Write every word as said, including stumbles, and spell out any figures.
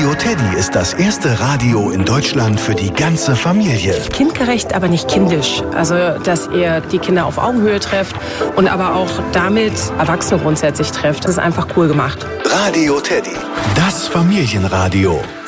Radio Teddy ist das erste Radio in Deutschland für die ganze Familie. Kindgerecht, aber nicht kindisch. Also, dass ihr die Kinder auf Augenhöhe trefft und aber auch damit Erwachsene grundsätzlich trefft. Das ist einfach cool gemacht. Radio Teddy, das Familienradio.